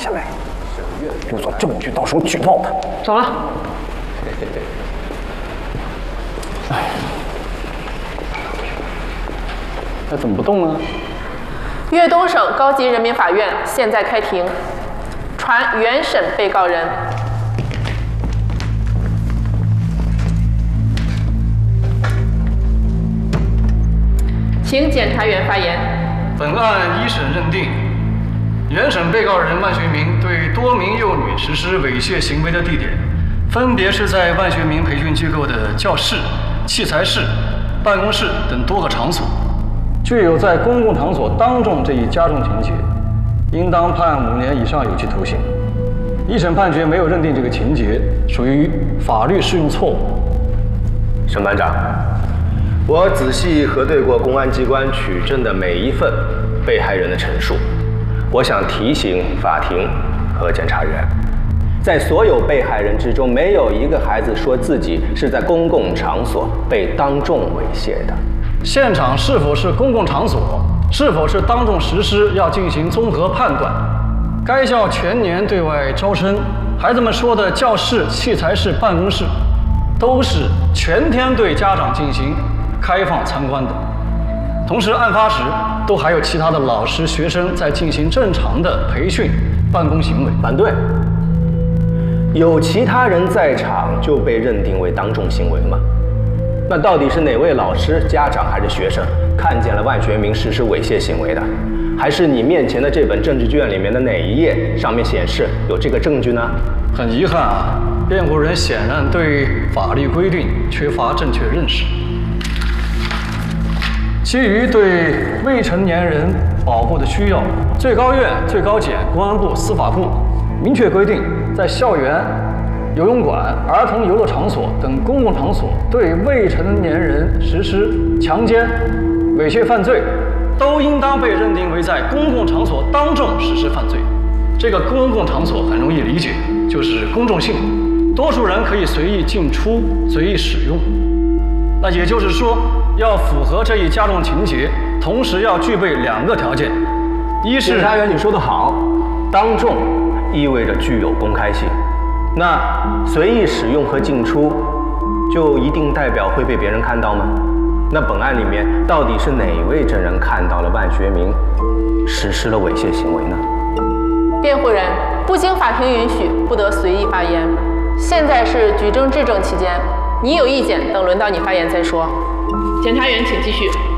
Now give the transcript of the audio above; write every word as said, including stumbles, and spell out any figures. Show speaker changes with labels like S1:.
S1: 下来，留作证据，到时候举报他。
S2: 走了。
S1: 哎，那怎么不动呢？
S2: 粤东省高级人民法院现在开庭，传原审被告人。请检察员发言。
S3: 本案一审认定，原审被告人万学明对多名幼女实施猥亵行为的地点，分别是在万学明培训机构的教室、器材室、办公室等多个场所，具有在公共场所当众这一加重情节，应当判五年以上有期徒刑。一审判决没有认定这个情节属于法律适用错误。
S4: 审判长，我仔细核对过公安机关取证的每一份被害人的陈述，我想提醒法庭和检察员，在所有被害人之中，没有一个孩子说自己是在公共场所被当众猥亵的。
S3: 现场是否是公共场所，是否是当众实施，要进行综合判断。该校全年对外招生，孩子们说的教室、器材室、办公室，都是全天对家长进行开放参观的。同时，案发时都还有其他的老师、学生在进行正常的培训、办公行为。
S4: 反对。有其他人在场就被认定为当众行为吗？那到底是哪位老师、家长还是学生看见了万学明实施猥亵行为的？还是你面前的这本证据卷里面的哪一页上面显示有这个证据呢？
S3: 很遗憾啊，辩护人显然对法律规定缺乏正确认识。基于对未成年人保护的需要，最高院、最高检、公安部、司法部明确规定，在校园、游泳馆、儿童游乐场所等公共场所对未成年人实施强奸、猥亵犯罪，都应当被认定为在公共场所当众实施犯罪。这个公共场所很容易理解，就是公众性，多数人可以随意进出、随意使用。那也就是说，要符合这一加重情节，同时要具备两个条件：一是
S4: 检察员，你说得好，当众意味着具有公开性，那随意使用和进出，就一定代表会被别人看到吗？那本案里面到底是哪位证人看到了万学明实施了猥亵行为呢？
S2: 辩护人，不经法庭允许，不得随意发言。现在是举证质证期间，你有意见，等轮到你发言再说。检察员，请继续。